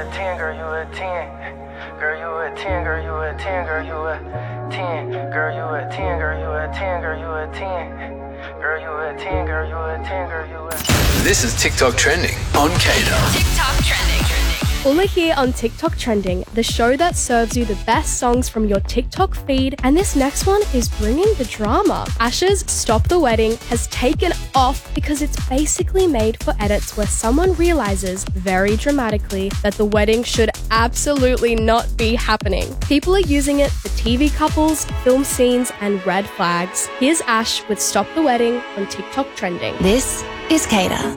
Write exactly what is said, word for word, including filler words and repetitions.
ten, girl, you a ten. Girl, you a ten, girl, you a ten, girl, you a ten. Girl, you a ten, girl, you a ten, girl, you a ten. Girl, you a ten, girl, you a ten, girl, you a ten. This is TikTok Trending on Kato. TikTok Trending. Ulla here on TikTok Trending, the show that serves you the best songs from your TikTok feed, and this next one is bringing the drama. Asher's Stop the Wedding has taken off because it's basically made for edits where someone realizes very dramatically that the wedding should absolutely not be happening. People are using it for T V couples, film scenes, and red flags. Here's Ash with Stop the Wedding on TikTok Trending. This is Kato.